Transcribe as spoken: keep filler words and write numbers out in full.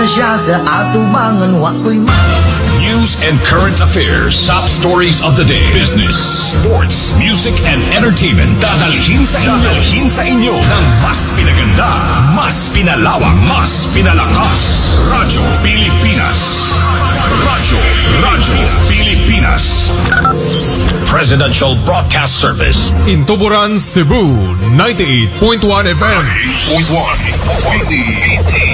na siya sa atubangan, wa ko'y ma. News and current affairs, top stories of the day, business, sports, music, and entertainment. Dadalhin sa inyo, dadalhin sa inyo ng mas pinaganda, mas pinalawak, mas pinalakas. Radyo Pilipinas. Radyo, Radyo Pilipinas. Presidential Broadcast Service. In Tuburan, Cebu, ninety-eight point one F M. ninety-eight point one.